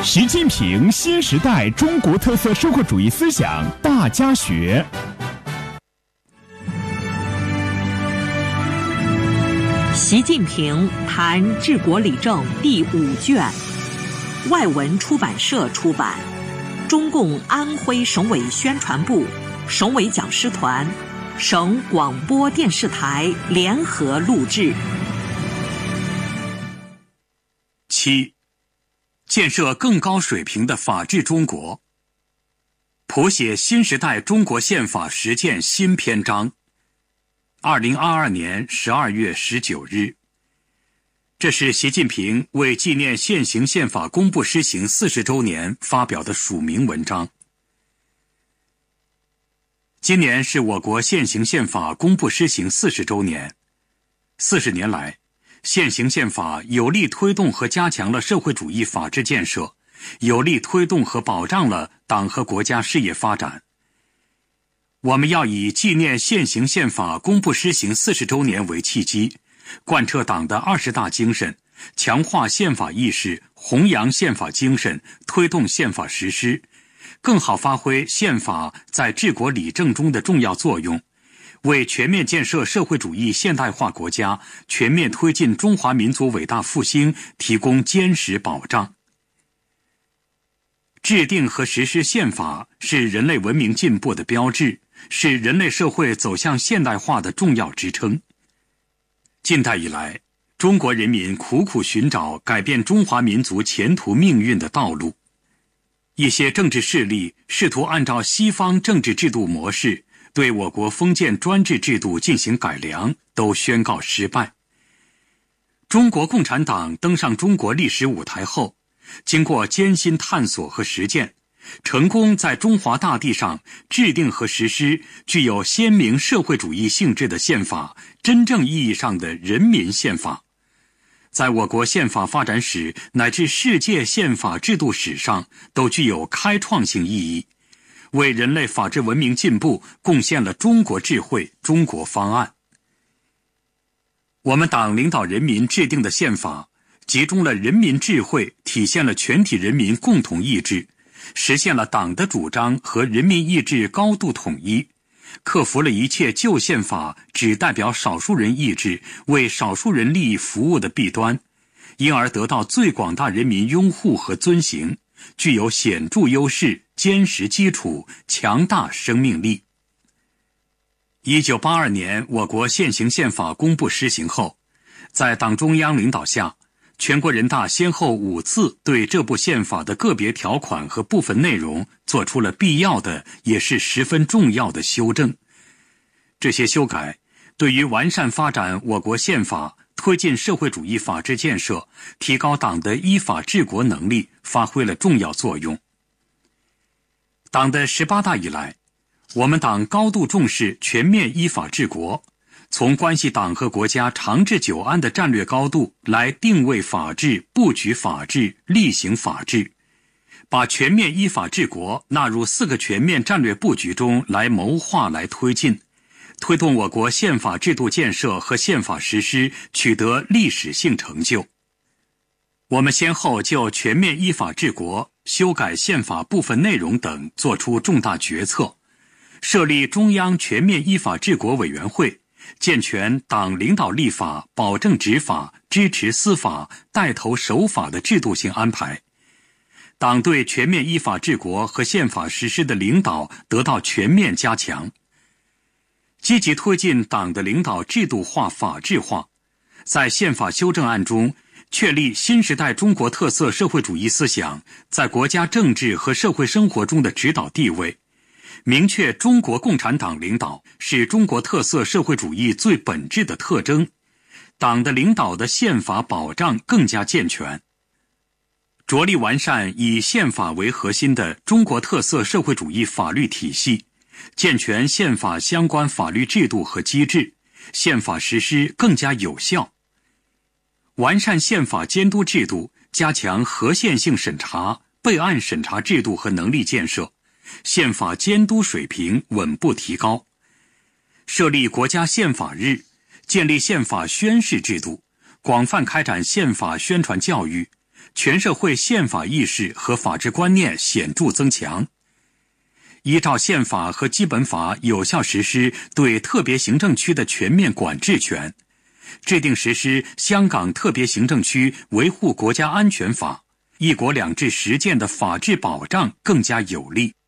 习近平新时代中国特色社会主义思想大家学。 习近平谈治国理政第5卷，外文出版社出版，中共安徽省委宣传部、省委讲师团、省广播电视台联合录制。 7. 建设更高水平的法治中国，谱写新时代中国宪法实践新篇章。2022年12月19日，这是习近平为纪念现行宪法公布施行40周年发表的署名文章。今年是我国现行宪法公布施行40周年。40年来，现行宪法有力推动和加强了社会主义法治建设，有力推动和保障了党和国家事业发展。我们要以纪念现行宪法公布施行40周年为契机，贯彻党的20大精神，强化宪法意识，弘扬宪法精神，推动宪法实施，更好发挥宪法在治国理政中的重要作用，为全面建设社会主义现代化国家，全面推进中华民族伟大复兴提供坚实保障。制定和实施宪法是人类文明进步的标志，是人类社会走向现代化的重要支撑。近代以来，中国人民苦苦寻找改变中华民族前途命运的道路。一些政治势力试图按照西方政治制度模式对我国封建专制制度进行改良，都宣告失败。中国共产党登上中国历史舞台后，经过艰辛探索和实践，成功在中华大地上制定和实施具有鲜明社会主义性质的宪法，真正意义上的人民宪法。在我国宪法发展史乃至世界宪法制度史上都具有开创性意义，为人类法治文明进步贡献了中国智慧、中国方案。我们党领导人民制定的宪法，集中了人民智慧，体现了全体人民共同意志，实现了党的主张和人民意志高度统一，克服了一切旧宪法只代表少数人意志、为少数人利益服务的弊端，因而得到最广大人民拥护和遵行，具有显著优势、坚实基础、强大生命力。1982年，我国现行宪法公布施行后，在党中央领导下，全国人大先后5次对这部宪法的个别条款和部分内容做出了必要的也是十分重要的修正。这些修改对于完善发展我国宪法、推进社会主义法治建设、提高党的依法治国能力发挥了重要作用。党的18大以来，我们党高度重视全面依法治国，从关系党和国家长治久安的战略高度来定位法治、布局法治、力行法治，把全面依法治国纳入4个全面战略布局中来谋划、来推进，推动我国宪法制度建设和宪法实施取得历史性成就。我们先后就全面依法治国、修改宪法部分内容等作出重大决策，设立中央全面依法治国委员会，健全党领导立法、保证执法、支持司法、带头守法的制度性安排。党对全面依法治国和宪法实施的领导得到全面加强。积极推进党的领导制度化、法治化，在宪法修正案中确立新时代中国特色社会主义思想在国家政治和社会生活中的指导地位，明确中国共产党领导是中国特色社会主义最本质的特征，党的领导的宪法保障更加健全，着力完善以宪法为核心的中国特色社会主义法律体系，健全宪法相关法律制度和机制，宪法实施更加有效。完善宪法监督制度，加强合宪性审查、备案审查制度和能力建设，宪法监督水平稳步提高。设立国家宪法日，建立宪法宣誓制度，广泛开展宪法宣传教育， 全社会宪法意识和法治观念显著增强。依照宪法和基本法有效实施对特别行政区的全面管制权，制定实施香港特别行政区维护国家安全法，一国两制实践的法治保障更加有力。